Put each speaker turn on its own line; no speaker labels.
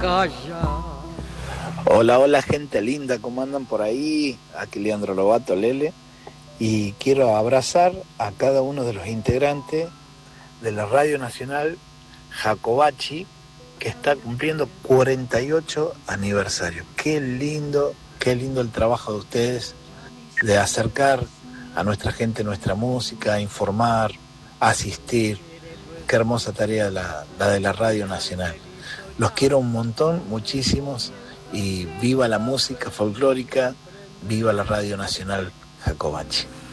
Hola, hola gente linda, ¿cómo andan por ahí? Aquí Leandro Lobato, Lele. Y quiero abrazar a cada uno de los integrantes de la Radio Nacional Jacobachi, que está cumpliendo 48 aniversario. Qué lindo el trabajo de ustedes, de acercar a nuestra gente nuestra música, informar, asistir. Qué hermosa tarea la de la Radio Nacional. Los quiero un montón, muchísimos, y viva la música folclórica, viva la Radio Nacional Jacobachi.